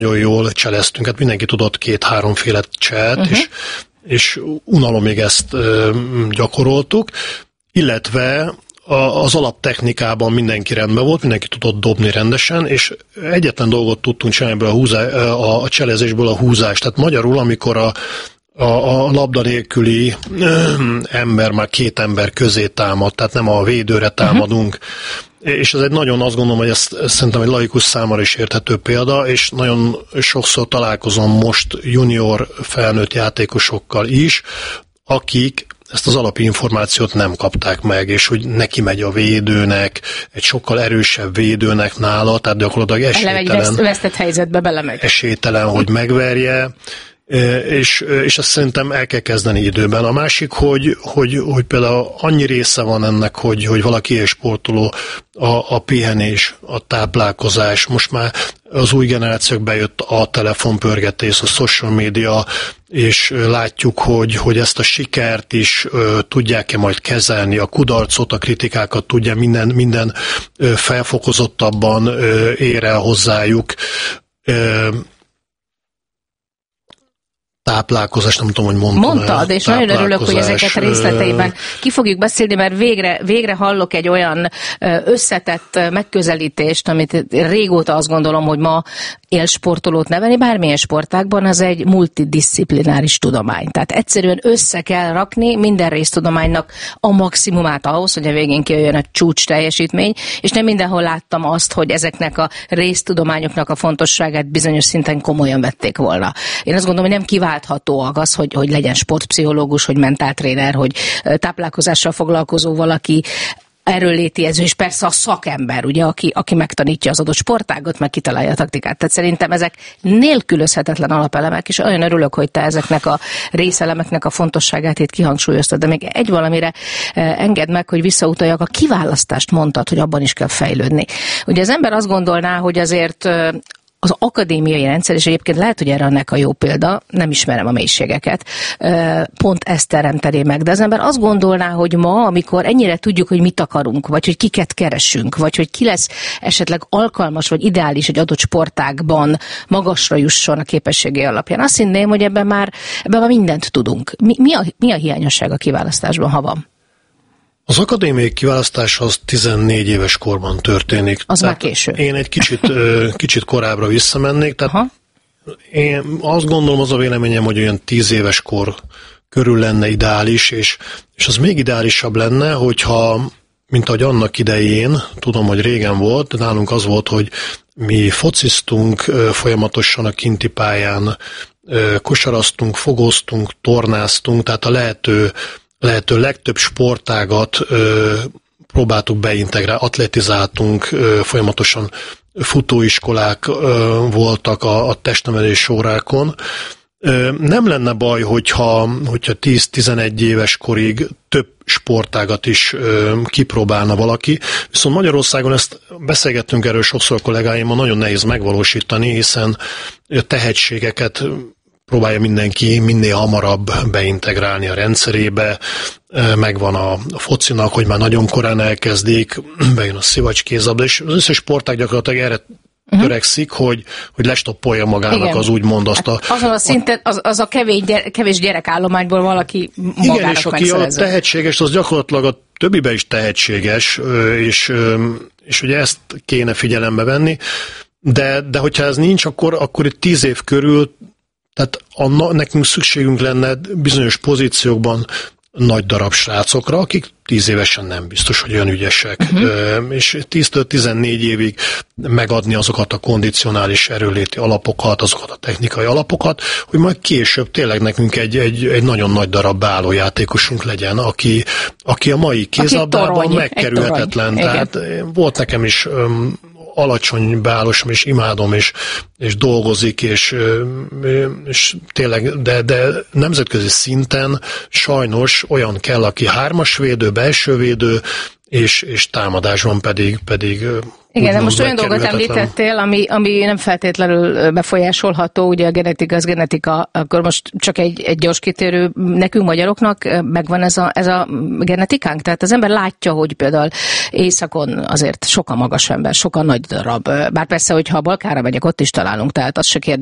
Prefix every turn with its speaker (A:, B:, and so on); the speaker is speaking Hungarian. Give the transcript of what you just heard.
A: nagyon jól cseleztünk, hát mindenki tudott 2-3 féle cselt, és unalomig ezt gyakoroltuk, illetve az alaptechnikában mindenki rendben volt, mindenki tudott dobni rendesen, és egyetlen dolgot tudtunk csinálni ebből a cselezésből, a húzást. Tehát magyarul, amikor a labda nélküli ember már 2 ember közé támad, tehát nem a védőre támadunk, és ez egy nagyon, azt gondolom, hogy ez szerintem egy laikus számára is érthető példa, és nagyon sokszor találkozom most junior felnőtt játékosokkal is, akik ezt az alapinformációt nem kapták meg, és hogy neki megy a védőnek, egy sokkal erősebb védőnek nála, tehát gyakorlatilag esélytelen.
B: Vesztett helyzetbe belemegy.
A: Esélytelen, hogy megverje, és ezt szerintem el kell kezdeni időben. A másik, hogy például annyi része van ennek, hogy valaki élsportoló, a pihenés, a táplálkozás, most már az új generációk bejött a telefonpörgetés, a social media, és látjuk, hogy ezt a sikert is tudják-e majd kezelni, a kudarcot, a kritikákat tudja minden felfokozottabban ér el hozzájuk. Táplálkozás, nem tudom, hogy mondtad,
B: és nagyon örülök, hogy ezeket részleteiben ki fogjuk beszélni, mert végre hallok egy olyan összetett megközelítést, amit régóta azt gondolom, hogy ma élsportolót nevelni, bármilyen sportágban az egy multidisziplináris tudomány. Tehát egyszerűen össze kell rakni minden résztudománynak a maximumát ahhoz, hogy a végén kijöjjön a csúcs teljesítmény, és nem mindenhol láttam azt, hogy ezeknek a résztudományoknak a fontosságát bizonyos szinten komolyan vették volna. Én azt gondolom, hogy nem kiválthatóak az, hogy legyen sportpszichológus, hogy mentáltréner, hogy táplálkozással foglalkozó valaki, erőnléti edző, és persze a szakember, ugye, aki megtanítja az adott sportágat, meg kitalálja a taktikát. Tehát szerintem ezek nélkülözhetetlen alapelemek, és olyan örülök, hogy te ezeknek a részelemeknek a fontosságát itt kihangsúlyoztad. De még egy valamire engedd meg, hogy visszautaljak, a kiválasztást mondtad, hogy abban is kell fejlődni. Ugye az ember azt gondolná, hogy azért az akadémiai rendszer, és egyébként lehet, hogy erre ennek a jó példa, nem ismerem a mélységeket, pont ezt teremtené meg. De az ember azt gondolná, hogy ma, amikor ennyire tudjuk, hogy mit akarunk, vagy hogy kiket keresünk, vagy hogy ki lesz esetleg alkalmas, vagy ideális egy adott sportágban magasra jusson a képességé alapján. Azt hinném, hogy ebben már mindent tudunk. Mi a hiányosság a kiválasztásban, ha van?
A: Az akadémiai kiválasztás az 14 éves korban történik.
B: Az már késő.
A: Én egy kicsit korábbra visszamennék. Tehát én azt gondolom, az a véleményem, hogy olyan 10 éves kor körül lenne ideális, és az még ideálisabb lenne, hogyha, mint ahogy annak idején, tudom, hogy régen volt, de nálunk az volt, hogy mi fociztunk folyamatosan a kinti pályán, kosaraztunk, fogóztunk, tornáztunk, tehát a lehető legtöbb sportágat próbáltuk beintegrálni, atletizáltunk, folyamatosan futóiskolák voltak a testnevelés órákon. Nem lenne baj, hogyha 10-11 éves korig több sportágat is kipróbálna valaki, viszont Magyarországon ezt beszélgettünk erről sokszor a kollégáimmal, nagyon nehéz megvalósítani, hiszen tehetségeket próbálja mindenki minél hamarabb beintegrálni a rendszerébe, megvan a focinak, hogy már nagyon korán elkezdik, bejön a szivacskézabda, és az összes sportág gyakorlatilag erre törekszik, hogy lestoppolja magának. Igen. Az úgymond azt a...
B: Azon a szinten, az a kevés gyerekállományból valaki magának.
A: Igen, és aki a tehetséges, az gyakorlatilag a többibe is tehetséges, és ugye ezt kéne figyelembe venni, de hogyha ez nincs, akkor itt 10 év körül, tehát nekünk szükségünk lenne bizonyos pozíciókban nagy darab srácokra, akik 10 évesen nem biztos, hogy olyan ügyesek. És 10-14 évig megadni azokat a kondicionális erőléti alapokat, azokat a technikai alapokat, hogy majd később tényleg nekünk egy nagyon nagy darab beállójátékosunk legyen, aki a mai kézlabdában megkerülhetetlen. Tehát volt nekem is alacsony beállósom, és imádom, és dolgozik, és tényleg, de nemzetközi szinten sajnos olyan kell, aki 3-as védő, belső védő, és támadásban pedig
B: Igen, de most olyan dolgot említettél, ami nem feltétlenül befolyásolható, ugye a genetika, az genetika, akkor most csak egy gyors kitérő, nekünk magyaroknak megvan ez a genetikánk, tehát az ember látja, hogy például északon azért sokan magas ember, sokan nagy darab, bár persze, hogyha a Balkánra megyek, ott is találunk, tehát az se kérdés.